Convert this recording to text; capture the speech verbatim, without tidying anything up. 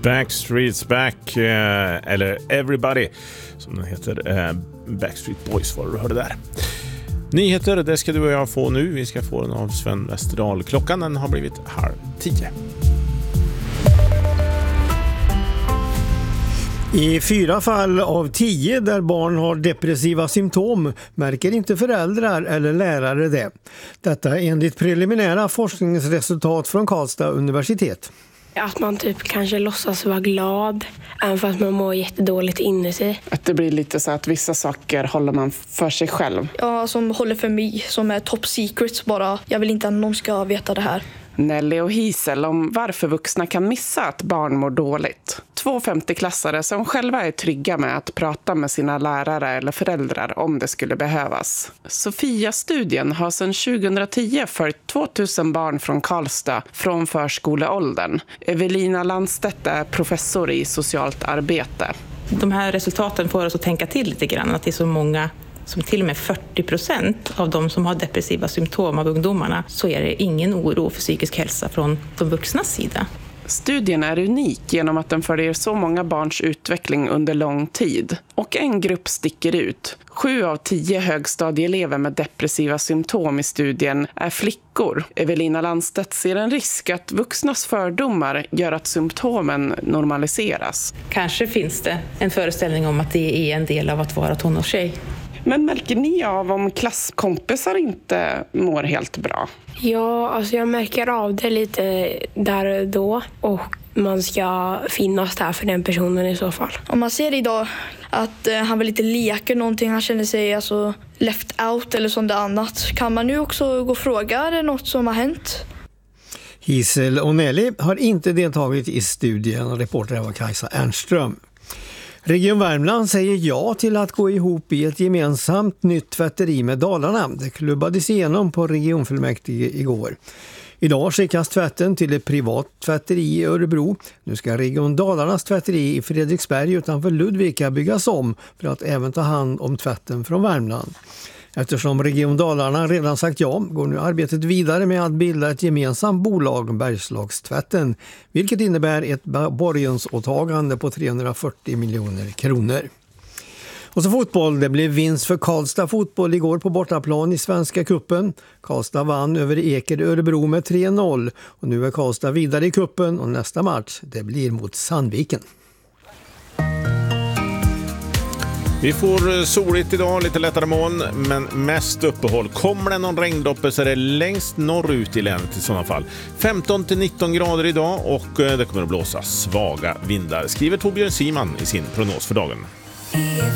Backstreet's Back, eh, eller Everybody som den heter, eh, Backstreet Boys var det du hörde där. Nyheter, det ska du och jag få nu. Vi ska få den av Sven Westerdahl. Klockan den har blivit halv tio. I fyra fall av tio där barn har depressiva symptom märker inte föräldrar eller lärare det. Detta enligt preliminära forskningsresultat från Karlstad universitet. Att man typ kanske låtsas vara glad, även fast man mår jättedåligt inne sig. Att det blir lite så att vissa saker håller man för sig själv. Ja, som håller för mig, som är top secret bara. Jag vill inte att någon ska veta det här. Nelly och Hisel om varför vuxna kan missa att barn mår dåligt. Två femtioklassare som själva är trygga med att prata med sina lärare eller föräldrar om det skulle behövas. Sofia-studien har sedan tjugohundratio följt tvåtusen barn från Karlstad från förskoleåldern. Evelina Landstedt är professor i socialt arbete. De här resultaten får oss att tänka till lite grann, att det är så många som till och med fyrtio procent av de som har depressiva symptom av ungdomarna, så är det ingen oro för psykisk hälsa från de vuxnas sida. Studien är unik genom att den följer så många barns utveckling under lång tid. Och en grupp sticker ut. Sju av tio högstadieelever med depressiva symptom i studien är flickor. Evelina Landstedt ser en risk att vuxnas fördomar gör att symptomen normaliseras. Kanske finns det en föreställning om att det är en del av att vara tonårstjej. Men märker ni av om klasskompisar inte mår helt bra? Ja, alltså jag märker av det lite där och då, och man ska finnas där för den personen i så fall. Om man ser idag att eh, han vill lite leka någonting, han känner sig alltså left out eller sånt annat, kan man nu också gå och fråga, är det något som har hänt? Hisel och Nelly har inte deltagit i studien, och reporter var Kajsa Ernström. Region Värmland säger ja till att gå ihop i ett gemensamt nytt tvätteri med Dalarna. Det klubbades igenom på regionfullmäktige igår. Idag skickas tvätten till ett privat tvätteri i Örebro. Nu ska Region Dalarnas tvätteri i Fredriksberg utanför Ludvika byggas om för att även ta hand om tvätten från Värmland. Eftersom Region Dalarna redan sagt ja går nu arbetet vidare med att bilda ett gemensamt bolag, Bergslagstvätten, vilket innebär ett borgensåtagande på trehundrafyrtio miljoner kronor. Och så fotboll, det blev vinst för Karlstad fotboll igår på bortaplan i Svenska kuppen. Karlstad vann över Eker Örebro med tre noll och nu är Karlstad vidare i kuppen, och nästa match det blir mot Sandviken. Vi får soligt idag, lite lättare moln, men mest uppehåll. Kommer det någon regndroppe så är det längst norrut i länet i sådana fall. femton till nitton grader idag, och det kommer att blåsa svaga vindar, skriver Torbjörn Siman i sin prognos för dagen.